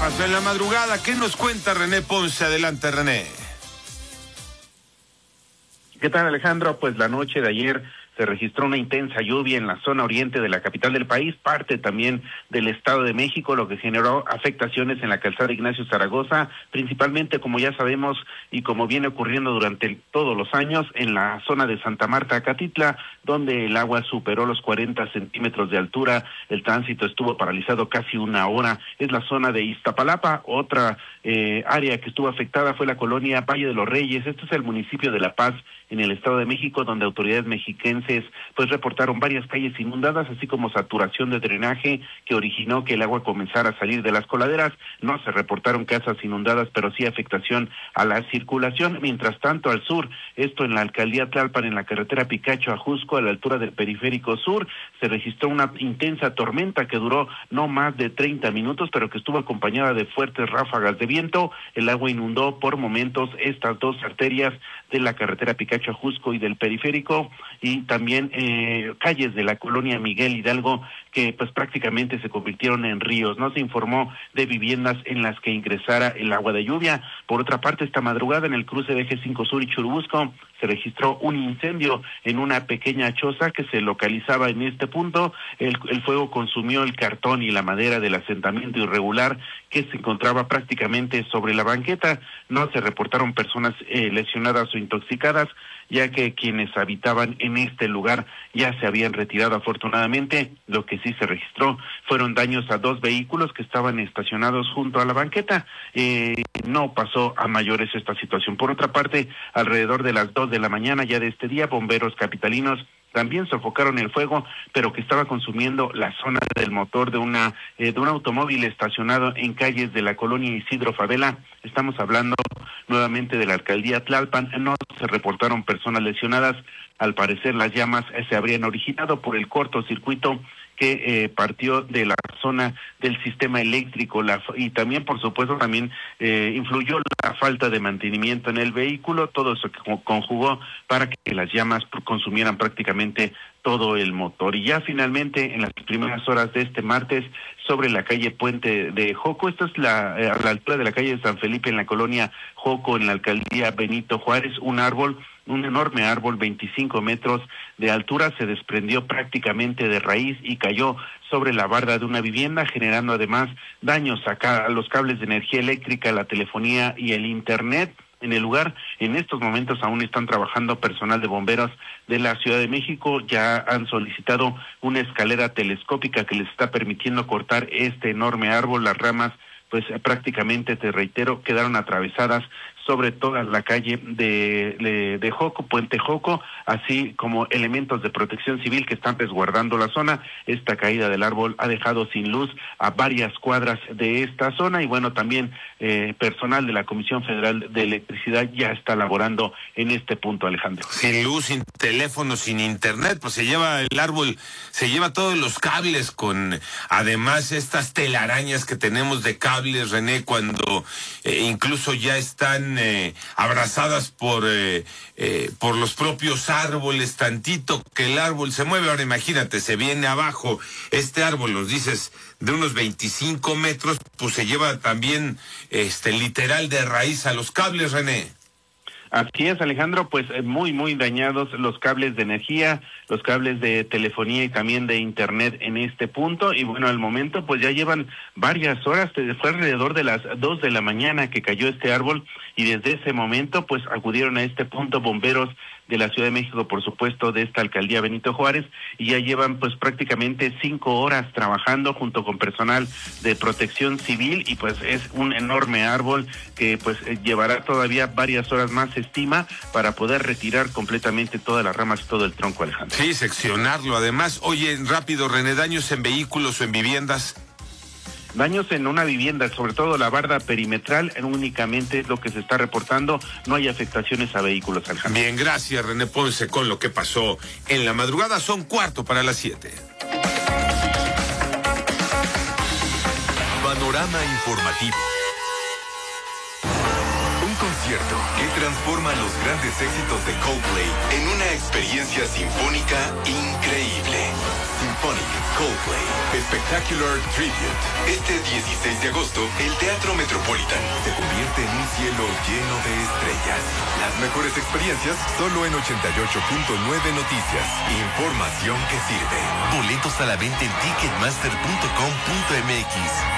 pasó en la madrugada? ¿Qué nos cuenta René Ponce? Adelante, René. ¿Qué tal, Alejandro? Pues la noche de ayer se registró una intensa lluvia en la zona oriente de la capital del país, parte también del Estado de México, lo que generó afectaciones en la calzada Ignacio Zaragoza, principalmente, como ya sabemos y como viene ocurriendo durante todos los años, en la zona de Santa Marta, Acatitla, donde el agua superó los 40 centímetros de altura, el tránsito estuvo paralizado casi una hora. Es la zona de Iztapalapa. Otra área que estuvo afectada fue la colonia Valle de los Reyes. Esto es el municipio de La Paz, en el Estado de México, donde autoridades mexiquenses pues reportaron varias calles inundadas, así como saturación de drenaje que originó que el agua comenzara a salir de las coladeras. No se reportaron casas inundadas, pero sí afectación a la circulación. Mientras tanto, al sur, esto en la alcaldía Tlalpan, en la carretera Picacho a Jusco, a la altura del Periférico Sur, se registró una intensa tormenta que duró no más de 30 minutos, pero que estuvo acompañada de fuertes ráfagas de viento. El agua inundó por momentos estas dos arterias de la carretera Picacho a Jusco y del Periférico, y también calles de la colonia Miguel Hidalgo, que pues prácticamente se convirtieron en ríos. No se informó de viviendas en las que ingresara el agua de lluvia. Por otra parte, esta madrugada en el cruce de Eje 5 Sur y Churubusco se registró un incendio en una pequeña choza que se localizaba en este punto. El fuego consumió el cartón y la madera del asentamiento irregular que se encontraba prácticamente sobre la banqueta. No se reportaron personas lesionadas o intoxicadas, ya que quienes habitaban en este lugar ya se habían retirado afortunadamente. Lo que sí se registró fueron daños a dos vehículos que estaban estacionados junto a la banqueta. No pasó a mayores esta situación. Por otra parte, alrededor de las 2 de la mañana ya de este día, bomberos capitalinos también sofocaron el fuego, pero que estaba consumiendo la zona del motor de un automóvil estacionado en calles de la colonia Isidro Favela. Estamos hablando nuevamente de la alcaldía Tlalpan. No se reportaron personas lesionadas. Al parecer las llamas se habrían originado por el cortocircuito que partió de la zona del sistema eléctrico, y también, por supuesto, también influyó la falta de mantenimiento en el vehículo. Todo eso que conjugó para que las llamas consumieran prácticamente todo el motor. Y ya finalmente, en las primeras horas de este martes, sobre la calle Puente de Joco, esta es a la altura de la calle de San Felipe, en la colonia Joco, en la alcaldía Benito Juárez, un enorme árbol, 25 metros de altura, se desprendió prácticamente de raíz y cayó sobre la barda de una vivienda, generando además daños a los cables de energía eléctrica, la telefonía y el internet. En el lugar, en estos momentos aún están trabajando personal de bomberos de la Ciudad de México. Ya han solicitado una escalera telescópica que les está permitiendo cortar este enorme árbol. Las ramas, pues prácticamente, te reitero, quedaron atravesadas sobre toda la calle de Joco, Puente Joco, así como elementos de protección civil que están resguardando la zona. Esta caída del árbol ha dejado sin luz a varias cuadras de esta zona, y bueno, también personal de la Comisión Federal de Electricidad ya está laborando en este punto, Alejandro. Sin luz, sin teléfono, sin internet, pues se lleva el árbol, se lleva todos los cables, con además estas telarañas que tenemos de cables, René, cuando incluso ya están abrazadas por los propios árboles, tantito que el árbol se mueve. Ahora imagínate, se viene abajo este árbol, nos dices, de unos 25 metros, pues se lleva también literal de raíz a los cables, René. Así es, Alejandro, pues muy, muy dañados los cables de energía, los cables de telefonía y también de internet en este punto. Y bueno, al momento pues ya llevan varias horas, fue alrededor de las 2 de la mañana que cayó este árbol, y desde ese momento pues acudieron a este punto bomberos de la Ciudad de México, por supuesto, de esta alcaldía Benito Juárez, y ya llevan pues prácticamente 5 horas trabajando junto con personal de protección civil, y pues es un enorme árbol que pues llevará todavía varias horas más, se estima, para poder retirar completamente todas las ramas y todo el tronco, Alejandro. Sí, seccionarlo además. Oye, rápido, René, daños en vehículos o en viviendas. Daños en una vivienda, sobre todo la barda perimetral, únicamente es lo que se está reportando. No hay afectaciones a vehículos, Alejandro. Bien, gracias, René Ponce, con lo que pasó en la madrugada. Son 6:45. Panorama informativo. Un concierto que transforma los grandes éxitos de Coldplay en una experiencia sinfónica increíble. Symphonic Coldplay Spectacular Tribute. Este 16 de agosto, el Teatro Metropolitan se convierte en un cielo lleno de estrellas. Las mejores experiencias solo en 88.9 Noticias. Información que sirve. Boletos a la venta en ticketmaster.com.mx.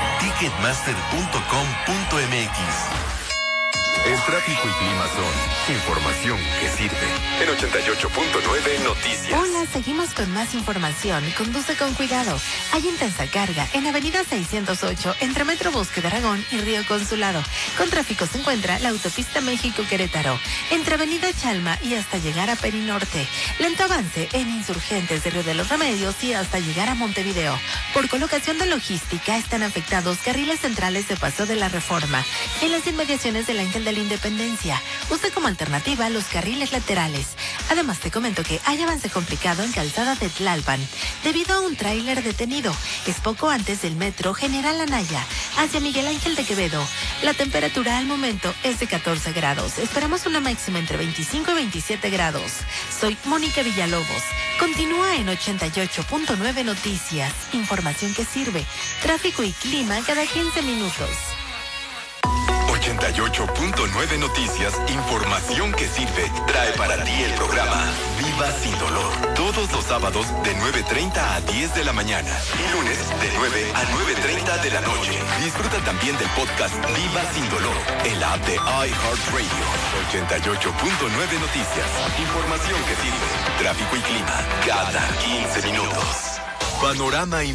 Ticketmaster.com.mx. El tráfico y clima son información que sirve. En 88.9 Noticias. Hola, seguimos con más información. Conduce con cuidado. Hay intensa carga en Avenida 608 entre Metro Bosque de Aragón y Río Consulado. Con tráfico se encuentra la autopista México-Querétaro entre Avenida Chalma y hasta llegar a Perinorte. Lento avance en Insurgentes de Río de los Remedios y hasta llegar a Montevideo. Por colocación de logística están afectados carriles centrales de Paso de la Reforma en las inmediaciones del Ángel de la Independencia. Use como alternativa los carriles laterales. Además te comento que hay avance complicado en Calzada de Tlalpan debido a un tráiler detenido. Es poco antes del metro General Anaya hacia Miguel Ángel de Quevedo. La temperatura al momento es de 14 grados. Esperamos una máxima entre 25 y 27 grados. Soy Mónica Villalobos. Continúa en 88.9 Noticias. Información que sirve. Tráfico y clima cada 15 minutos. 88.9 Noticias, información que sirve, trae para ti el programa Viva Sin Dolor. Todos los sábados de 9:30 a 10 de la mañana y lunes de 9 a 9:30 de la noche. Disfruta también del podcast Viva Sin Dolor en la app de iHeartRadio. 88.9 Noticias, información que sirve, tráfico y clima cada 15 minutos. Panorama